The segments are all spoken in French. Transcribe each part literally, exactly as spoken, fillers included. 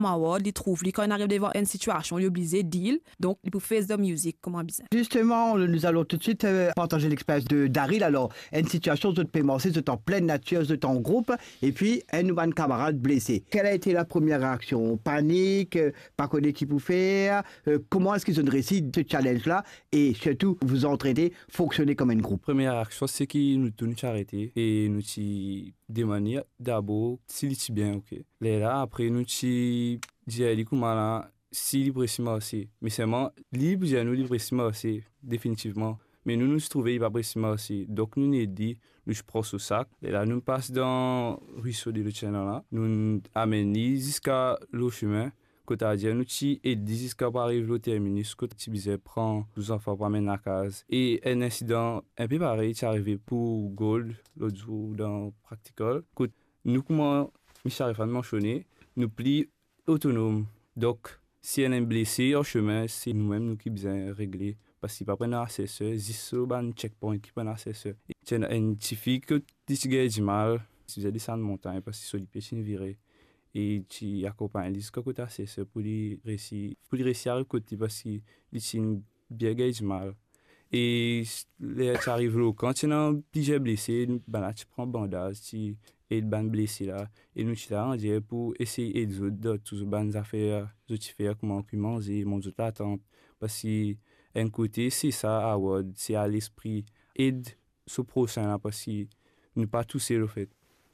award, il trouve, lui, quand il arrive devant une situation, il est obligé de deal. Donc, il peut faire de la musique comme un bizarre. Justement, nous allons tout de suite euh, partager l'expérience de Daryl. Alors, une situation de paiement, c'est en pleine nature, c'est en groupe, et puis un nouveau camarade blessé. Quelle a été la première réaction? Panique, euh, pas connaître qui peut faire, euh, comment est-ce qu'ils ont réussi ce challenge-là, et surtout, vous entraîner, fonctionner comme un groupe? Première réaction, c'est qu'ils nous donnent arrêter et nous t'y demandent d'abord s'il est bien, ok. Là, après, nous t'y disons comment là, si libre si marché, mais seulement libre, j'ai nous libre si marché, définitivement. Mais nous nous trouvons pas précis marché, donc nous nous dit, nous je prends ce sac, et là nous passe dans le ruisseau de l'Ocean là, nous amenons jusqu'à le chemin. Quand à dire nous t'y et jusqu'à arriver au terminus, quand tu disais prend deux enfants pour amener à la case. Et un incident un peu pareil est arrivé pour Gold l'autre jour dans Practical. Quand nous comment Michel Arifan mentionné, nous plis autonomes. Donc si on est blessé au chemin, c'est nous-mêmes nous qui besoin régler parce qu'il pas prendre assesseur, juste ban checkpoint qui prend assesseur. Et tiens une petite fille que tu du mal, si vous allez descendre montagne parce que sur les pieds c'est viré. Et tu accompagnes jusqu'à côté c'est ça pour les réussir pour les réussir à côté parce qu'il est une bien gage mal et là tu arrives là quand tu es un petit blessé ben là tu prends bandage tu et ban blessé là et nous tu là on dit pour essayer les autres d'autres tous ban affaires autres faire comment puis manger mon autre attente parce que un côté c'est ça award c'est à l'esprit aide ce prochain là parce que nous pas tous le fait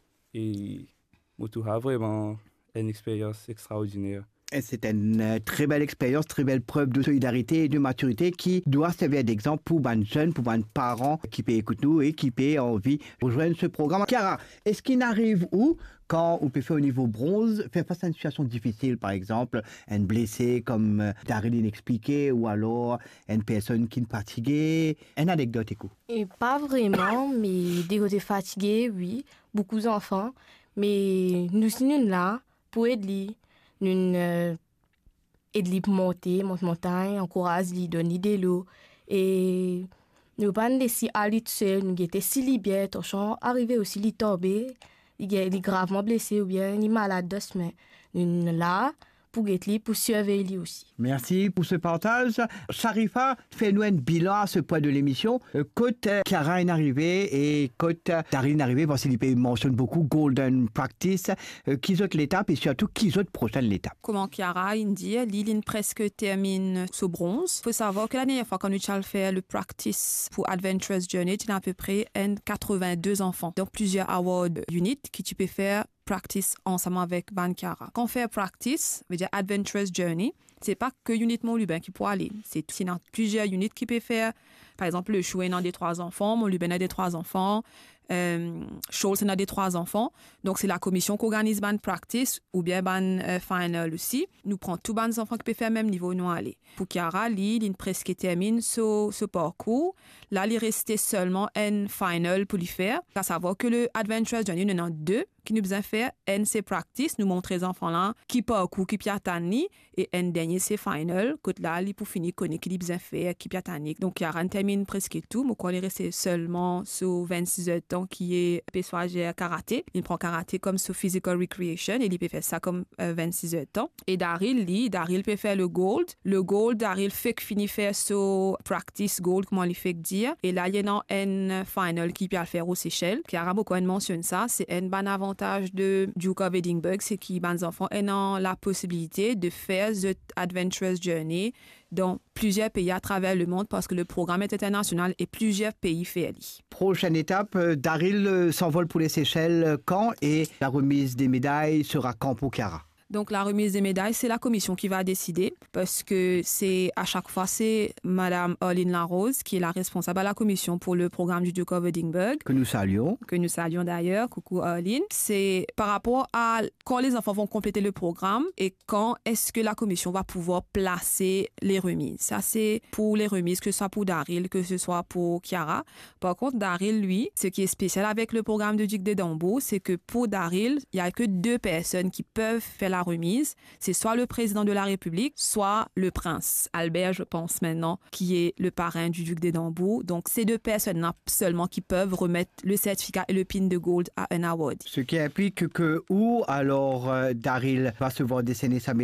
et Moto a vraiment une expérience extraordinaire. Et c'est une euh, très belle expérience, très belle preuve de solidarité et de maturité qui doit servir d'exemple pour les jeunes, pour les parents qui peuvent écouter nous et qui peuvent envie de rejoindre ce programme. Chiara, est-ce qu'il arrive où, quand on peut faire au niveau bronze, faire face à une situation difficile, par exemple, un blessé comme euh, Daryl inexpliqué ou alors une personne qui est fatiguée? Une anecdote, écoute. Et pas vraiment, mais des côtés fatigués, oui, beaucoup d'enfants. Mais nous sommes là pour aider, nous euh, aider pour monter, monter montagne, encourager, donner de l'eau. Et nous ne pas laisser aller tout seul, nous étions si libres, attention, arriver aussi, les tomber, il est gravement blessé ou bien il est malade deux semaines. Nous sommes là pour aider, pour surveiller aussi. Merci pour ce partage. Sharifa, fais-nous un bilan à ce point de l'émission. Euh, Côte euh, Chiara est arrivée et Côte euh, Daryl est arrivée parce qu'il mentionne beaucoup Golden Practice. Euh, qui sont l'étape et surtout qui sont prochaine l'étape? Comment Chiara il dit, l'île presque termine ce bronze. Il faut savoir que la dernière fois quand nous avons fait le practice pour Adventurous Journey, il y a à peu près quatre-vingt-deux enfants. Donc plusieurs award units que tu peux faire practice ensemble avec Van Chiara. Quand on fait practice, veut dire Adventurous Journey, c'est pas que unit mon Lubin qui peut aller. C'est dans plusieurs units qui peut faire. Par exemple, le Chouin a des trois enfants, mon Lubin a des trois enfants, euh, Scholz a des trois enfants. Donc, c'est la commission qui organise ban practice ou bien ban euh, final aussi. Nous prenons tous les enfants qui peuvent faire même niveau nous aller. Pour Chiara, lui, il presque termine ce, ce parcours. Là, il restait seulement un final pour lui faire. À savoir que le Adventurous Journey, il y en a deux qui nous besoin faire un c'est practice, nous montrer les enfants là qui parcourt, qui piatani et un dernier c'est final. Côté là, il pour finir connaître qui besoin faire, qui piatani. Donc Chiara termine presque tout, mais quand il reste seulement sur vingt-six heures de temps qui est persuagé karaté. Il prend karaté comme sur physical recreation et il peut faire ça comme euh, vingt-six heures de temps. Et Daryl, lui, Daryl peut faire le gold. Le gold, Daryl fait que finit faire sur practice gold, comment il fait que dire. Et là, il y a un final qui peut faire aux Seychelles. Chiara beaucoup mentionne ça, c'est un bon avantage de Duke of Edinburgh, c'est que les enfants ont la possibilité de faire The Adventurous Journey dans plusieurs pays à travers le monde parce que le programme est international et plusieurs pays font. Prochaine étape, Daryl s'envole pour les Seychelles quand et la remise des médailles sera quand pour Chiara? Donc, la remise des médailles, c'est la commission qui va décider parce que c'est, à chaque fois, c'est Madame Arlene Larose qui est la responsable à la commission pour le programme du Duke of Edinburgh. Que nous saluons. Que nous saluons d'ailleurs. Coucou Arlene. C'est par rapport à quand les enfants vont compléter le programme et quand est-ce que la commission va pouvoir placer les remises. Ça, c'est pour les remises, que ce soit pour Daryl, que ce soit pour Chiara. Par contre, Daryl, lui, ce qui est spécial avec le programme de Duc d'Édimbourg, c'est que pour Daryl, il y a que deux personnes qui peuvent faire la remise, c'est soit le président de la République, soit le prince Albert, je pense maintenant, qui est le parrain du duc d'Édimbourg. Donc, ces deux personnes-là seulement qui peuvent remettre le certificat et le pin de gold à un award. Ce qui implique que où alors euh, Daryl va se voir décerner sa médaille